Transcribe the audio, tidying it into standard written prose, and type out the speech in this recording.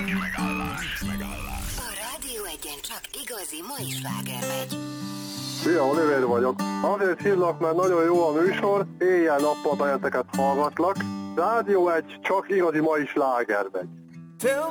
A Rádió Egyen csak igazi mai sláger megy. Szia, Oliver vagyok. Azért hívlak, mert nagyon jó a műsor, éjjel-nappal benneteket hallgatlak. Rádió Egy csak igazi mai sláger megy.